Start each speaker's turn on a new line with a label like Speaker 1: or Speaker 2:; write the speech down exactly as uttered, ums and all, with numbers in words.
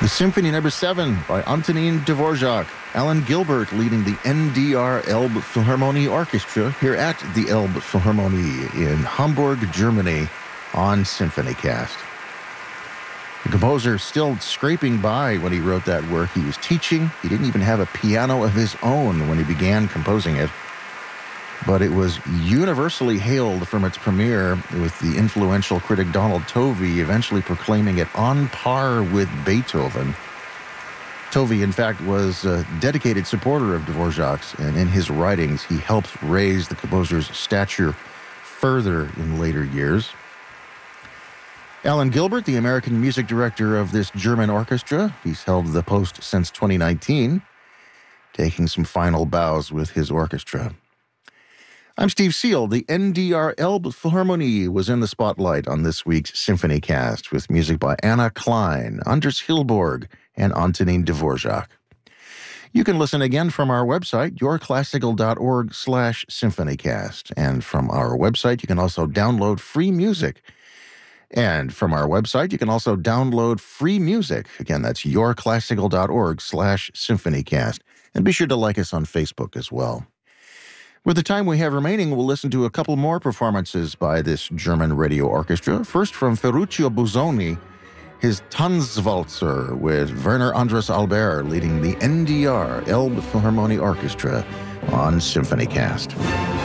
Speaker 1: The Symphony Number Seven by Antonin Dvorak. Alan Gilbert leading the N D R Elbe Philharmonie Orchestra here at the Elbe Philharmonie in Hamburg, Germany on SymphonyCast. The composer still scraping by when he wrote that work. He was teaching. He didn't even have a piano of his own when he began composing it. But it was universally hailed from its premiere, with the influential critic Donald Tovey eventually proclaiming it on par with Beethoven. Tovey, in fact, was a dedicated supporter of Dvorak's, and in his writings, he helped raise the composer's stature further in later years. Alan Gilbert, the American music director of this German orchestra, he's held the post since twenty nineteen, taking some final bows with his orchestra. I'm Steve Seal. The N D R Elbe Philharmonie was in the spotlight on this week's SymphonyCast with music by Anna Klein, Anders Hillborg, and Antonin Dvorak. You can listen again from our website, yourclassical.org slash symphonycast. And from our website, you can also download free music. And from our website, you can also download free music. Again, that's yourclassical.org slash symphonycast. And be sure to like us on Facebook as well. With the time we have remaining, we'll listen to a couple more performances by this German radio orchestra. First, from Ferruccio Busoni, his Tanzwalzer with Werner Andras Albert leading the N D R Elbe Philharmonie Orchestra on SymphonyCast.